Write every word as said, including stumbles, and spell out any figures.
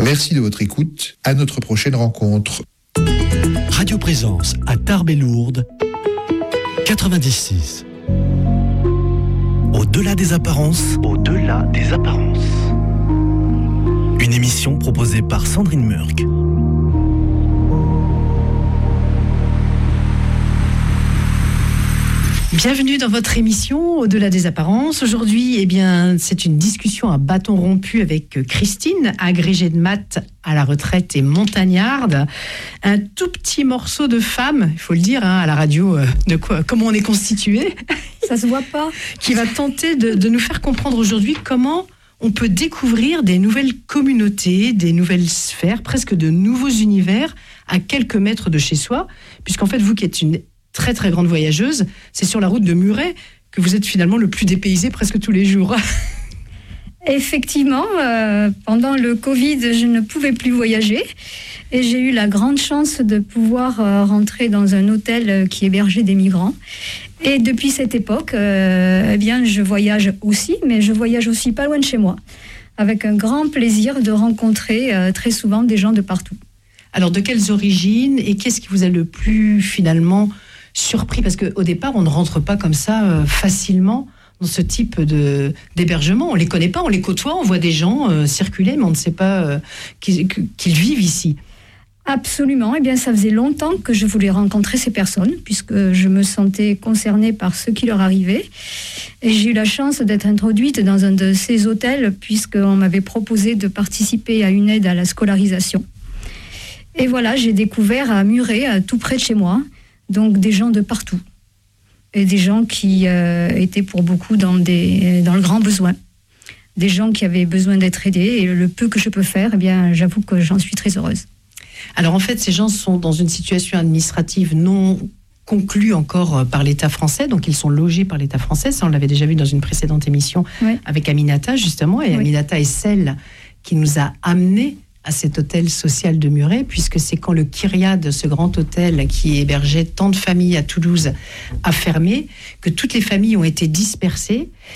Merci de votre écoute. À notre prochaine rencontre. Radio Présence à Tarbes et Lourdes, quatre-vingt-dix-six. Au-delà des apparences. Au-delà des apparences. Une émission proposée par Sandrine Murk. Bienvenue dans votre émission Au-delà des apparences. Aujourd'hui, eh bien, c'est une discussion à bâton rompu avec Christine, agrégée de maths à la retraite et montagnarde. Un tout petit morceau de femme, il faut le dire, hein, à la radio, euh, de quoi, comment on est constitué. Ça se voit pas. Qui va tenter de, de nous faire comprendre aujourd'hui comment on peut découvrir des nouvelles communautés, des nouvelles sphères, presque de nouveaux univers à quelques mètres de chez soi. Puisqu'en fait, vous qui êtes une très très grande voyageuse, c'est sur la route de Muret que vous êtes finalement le plus dépaysé presque tous les jours. Effectivement, euh, pendant le Covid, je ne pouvais plus voyager et j'ai eu la grande chance de pouvoir euh, rentrer dans un hôtel qui hébergeait des migrants. Et depuis cette époque, euh, eh bien, je voyage aussi, mais je voyage aussi pas loin de chez moi, avec un grand plaisir de rencontrer euh, très souvent des gens de partout. Alors, de quelles origines et qu'est-ce qui vous a le plus finalement surpris, parce qu'au départ, on ne rentre pas comme ça euh, facilement dans ce type de, d'hébergement. On ne les connaît pas, on les côtoie, on voit des gens euh, circuler, mais on ne sait pas euh, qu'ils, qu'ils vivent ici. Absolument. Eh bien, ça faisait longtemps que je voulais rencontrer ces personnes, puisque je me sentais concernée par ce qui leur arrivait. Et j'ai eu la chance d'être introduite dans un de ces hôtels, puisqu'on m'avait proposé de participer à une aide à la scolarisation. Et voilà, j'ai découvert à Muret, tout près de chez moi, donc des gens de partout. Et des gens qui euh, étaient pour beaucoup dans, des, dans le grand besoin. Des gens qui avaient besoin d'être aidés. Et le peu que je peux faire, eh bien, j'avoue que j'en suis très heureuse. Alors en fait, ces gens sont dans une situation administrative non conclue encore par l'État français. Donc ils sont logés par l'État français. Ça, on l'avait déjà vu dans une précédente émission oui. avec Aminata, justement. Et oui. Aminata est celle qui nous a amenés à cet hôtel social de Muret, puisque c'est quand le Kyriade, ce grand hôtel qui hébergeait tant de familles à Toulouse, a fermé, que toutes les familles ont été dispersées